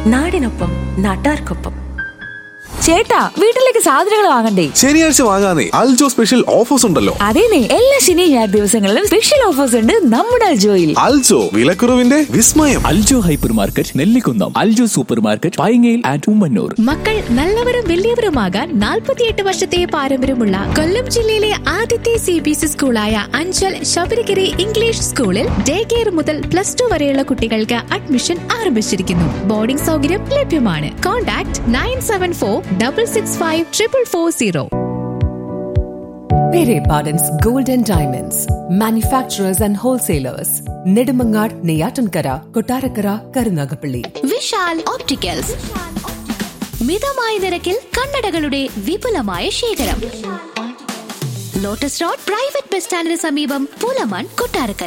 നാടിനൊപ്പം നാട്ടാർക്കൊപ്പം. ചേട്ടാ, വീട്ടിലേക്ക് സാധനങ്ങൾ വാങ്ങണ്ടേ? ശനിയാഴ്ച വാങ്ങാനേ അൽജോ സ്പെഷ്യൽ ഓഫേഴ്സ് ഉണ്ടല്ലോ. അതേനെ, എല്ലാ ശനി ഞായർ ദിവസങ്ങളിലും സ്പെഷ്യൽ ഓഫേഴ്സ് ഉണ്ട് നമ്മുടെ അൽജോയിൽ. അൽജോ, വിലക്കുറവിന്റെ വിസ്മയം. Aljo hyper market, Nellikunnam. Aljo super market, പൈങ്ങയിൽ and Ummannoor. മക്കൾ നല്ലവരും വലിയവരുമാകാൻ 48 വർഷത്തെ പാരമ്പര്യമുള്ള കൊല്ലം ജില്ലയിലെ ആദ്യത്തെ CBSE സ്കൂളായ അഞ്ചൽ ശബരിഗിരി ഇംഗ്ലീഷ് സ്കൂളിൽ ഡേ കെയർ മുതൽ +2 വരെയുള്ള കുട്ടികൾക്ക് അഡ്മിഷൻ ആരംഭിച്ചിരിക്കുന്നു. ബോർഡിംഗ് സൗകര്യം ലഭ്യമാണ്. Contact 9746654440. Pere Pardon's Gold and Diamonds, manufacturers and wholesalers. Nedumangad, Neyatankara, Kottarakara, Karunagapalli. Vishal opticals. മിതമായ നിരക്കിൽ കണ്ണടകളുടെ വിപുലമായ ശേഖരം. ലോട്ടസ് റോഡ് പ്രൈവറ്റ് ബസ് സ്റ്റാൻഡിന് സമീപം, പൂലമൺ, കൊട്ടാരക്കര.